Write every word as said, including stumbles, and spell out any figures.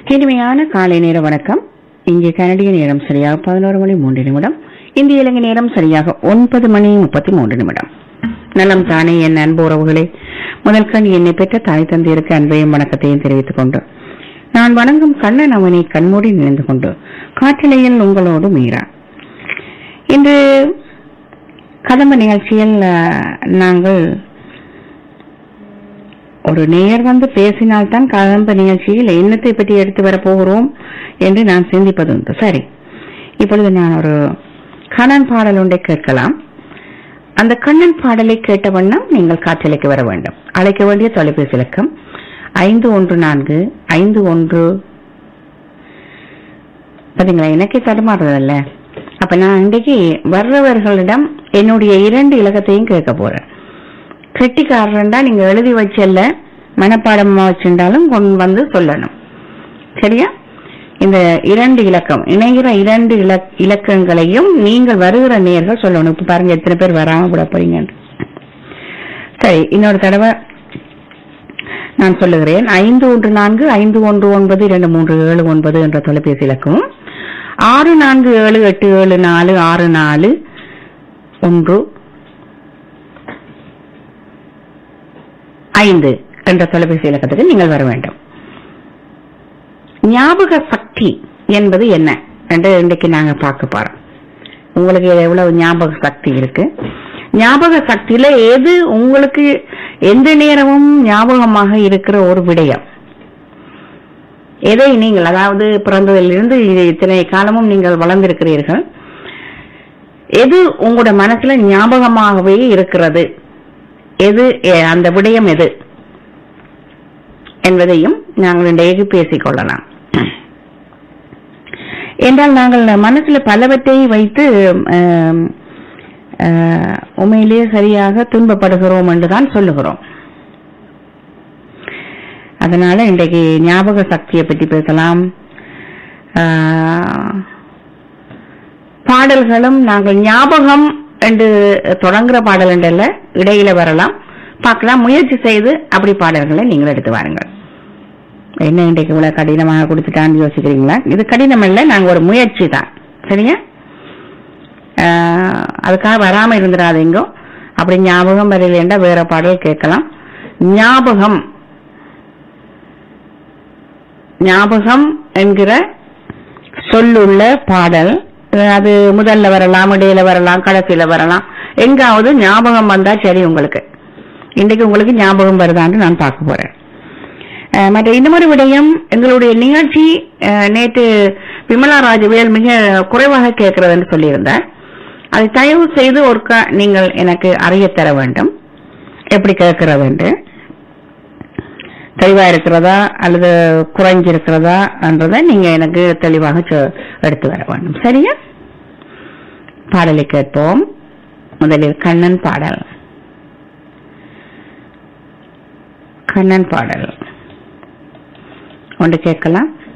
இனிமையான காலை நேர வணக்கம். இங்கே கனடிய நேரம் சரியாக பதினோரு மணி மூன்று நிமிடம், இந்திய இலங்கை நேரம் சரியாக ஒன்பது மணி முப்பத்தி மூன்று நிமிடம். நலம் தானே என் அன்பு உறவுகளே. முதல் கண் என்னை பெற்ற தாய் தந்தையருக்கு அன்பையும் வணக்கத்தையும் தெரிவித்துக் கொண்டு நான் வணங்கும் கண்ணன் அவனை கண்மூடி நினைந்து கொண்டு காற்றிலையில் உங்களோடு மீறா. இன்று கதம்ப நிகழ்ச்சியில் நாங்கள் ஒரு நேயர் வந்து பேசினால்தான் கதம்ப நிகழ்ச்சியில் எண்ணத்தை பற்றி எடுத்து வரப்போகிறோம் என்று நான் சிந்திப்பதுண்டு. சரி, இப்பொழுது நான் ஒரு கண்ணன் பாடல் ஒன்றை கேட்கலாம். அந்த கண்ணன் பாடலை கேட்ட வண்ணம் நீங்கள் காற்றலைக்கு வர வேண்டும். அழைக்க வேண்டிய தொலைபேசி இலக்கம் ஐந்து ஒன்று நான்கு ஐந்து ஒன்று. பாத்தீங்களா, எனக்கே தடுமாறுறதில்ல. அப்ப நான் இன்றைக்கு வர்றவர்களிடம் என்னுடைய இரண்டு இலக்கத்தையும் கேட்க போறேன். கெட்டிக்காரன்டா நீங்க எழுதி வச்சல்ல, மனப்பாடமா வச்சிருந்தாலும் கொண்டு வந்து சொல்லணும். சரியா? இந்த இரண்டு இலக்கம் இணைகிற இரண்டு இலக்கங்களையும் நீங்கள் வருகிற நேர்கள் சொல்லணும். இப்ப பாருங்க எத்தனை பேர் வராம கூட போறீங்க. சரி, இன்னொரு தடவை நான் சொல்லுகிறேன். ஐந்து ஒன்று நான்கு ஐந்து ஒன்று ஒன்பது இரண்டு மூன்று ஏழு ஒன்பது என்ற தொலைபேசி இலக்கமும் ஆறு நான்கு ஏழு எட்டு ஏழு நாலு ஆறு நாலு ஒன்று ஐந்து என்ற தொலைபேசி இலக்கத்துக்கு நீங்கள் வர வேண்டும். ஞாபக சக்தி என்பது என்ன என்று இன்றைக்கு நாங்க பார்க்க போறோம். உங்களுக்கு எவ்வளவு ஞாபக சக்தி இருக்கு? ஞாபக சக்தியில எது உங்களுக்கு எந்த நேரமும் ஞாபகமாக இருக்கிற ஒரு விடயம்? எதை நீங்கள், அதாவது பிறந்ததிலிருந்து இத்தனை காலமும் நீங்கள் வளர்ந்திருக்கிறீர்கள், எது உங்களோட மனசுல ஞாபகமாகவே இருக்கிறது? எது அந்த விடயம் எது என்பதையும் நாங்கள் இன்றைக்கு பேசிக் கொள்ளலாம். என்றால் நாங்கள் மனசுல பலவற்றை வைத்து உண்மையிலேயே சரியாக துன்பப்படுகிறோம் என்றுதான் சொல்லுகிறோம். அதனால இன்றைக்கு ஞாபக சக்தியை பற்றி பேசலாம். பாடல்களும் நாங்கள் ஞாபகம் என்று தொடங்குற பாடல் என்றல்ல, இடையில வரலாம், பார்க்கலாம். முயற்சி செய்து அப்படி பாடல்களை நீங்கள் எடுத்து வாருங்கள். என்ன இன்றைக்கு இவ்வளவு கடினமாக கொடுத்துட்டான்னு யோசிக்கிறீங்களா? இது கடினம் இல்லை, நாங்க ஒரு முயற்சி தான். சரியா? அதுக்காக வராம இருந்துடாதீங்க. அப்படி ஞாபகம் வரையிலேண்டா வேற பாடல் கேட்கலாம். ஞாபகம் ஞாபகம் என்கிற சொல்லுள்ள பாடல், அது முதல்ல வரலாம், இடையில வரலாம், கடைசியில வரலாம். எங்காவது ஞாபகம் வந்தா சரி. உங்களுக்கு இன்றைக்கு உங்களுக்கு ஞாபகம் வருதான்னு நான் பார்க்க போறேன். மற்ற இன்னொரு விடயம், எங்களுடைய நிகழ்ச்சி நேற்று விமலா ராஜவேல் மிக குறைவாக கேட்கிறதுன்னு சொல்லியிருந்தார். அதை தயவு செய்து ஒருக்கா நீங்கள் எனக்கு அறிய தர வேண்டும். எப்படி கேட்கிறது என்று, தெளிவா இருக்கிறதா அல்லது குறைஞ்சிருக்கிறதா என்றதை நீங்க எனக்கு தெளிவாக எடுத்து வர வேண்டும். சரியா? பாடலை கேட்போம். முதலில் கண்ணன் பாடல். கண்ணன் பாடல் ஒன்று கேட்கலாம்.